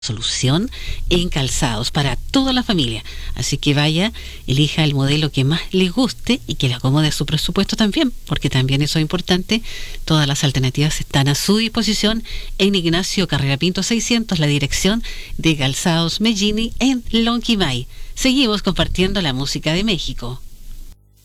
solución en calzados para toda la familia. Así que vaya, elija el modelo que más le guste y que le acomode a su presupuesto también, porque también eso es importante. Todas las alternativas están a su disposición en Ignacio Carrera Pinto 600, la dirección de Calzados Mellini en Lonquimay. Seguimos compartiendo la música de México.